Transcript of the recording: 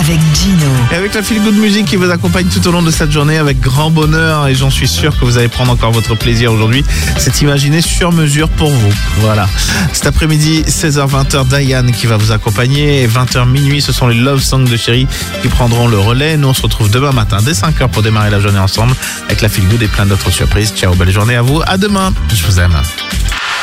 avec Gino. Et avec la Feel Good Music qui vous accompagne tout au long de cette journée avec grand bonheur, et j'en suis sûr que vous allez prendre encore votre plaisir aujourd'hui. C'est imaginé sur mesure pour vous. Voilà. Cet après-midi, 16h-20h, Diane qui va vous accompagner, et 20h minuit, ce sont les Love Songs de Chérie qui prendront le relais. Nous, on se retrouve demain matin dès 5h pour démarrer la journée ensemble avec la Feel Good et plein d'autres surprises. Ciao, belle journée à vous. À demain. Je vous aime.